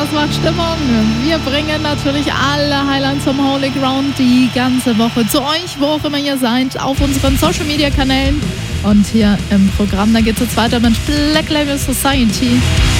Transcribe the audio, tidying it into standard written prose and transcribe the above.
das macht Stimmung. Wir bringen natürlich alle Highlights vom Holy Ground die ganze Woche zu euch, wo auch immer ihr seid, auf unseren Social-Media-Kanälen. Und hier im Programm, da geht es jetzt weiter mit Black Label Society.